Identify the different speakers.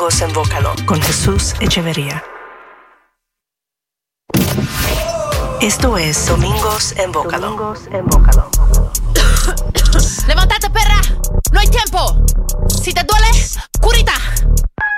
Speaker 1: Domingos en Bócalo con Jesús Echeverría. Esto es Domingos en Bócalo.
Speaker 2: ¡Levantate, perra!